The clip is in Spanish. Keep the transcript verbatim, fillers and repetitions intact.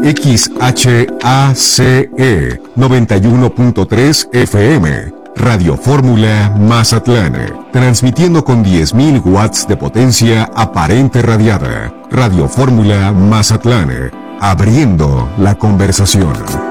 X H A C E noventa y uno punto tres F M, Radio Fórmula Mazatlán, transmitiendo con diez mil watts de potencia aparente radiada. Radio Fórmula Mazatlán, abriendo la conversación.